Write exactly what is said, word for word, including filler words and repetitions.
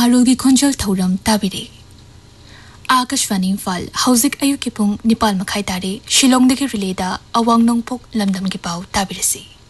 महारुगी खोंजल थौरम ताबिरे आकाशवाणी इम्फाल हौजिक अयुकी पुंग निपाल मखाई तारे शिलोंग दगे रिलेदा अवांग नोंगपोक लमदम के पाव ताबिरसी।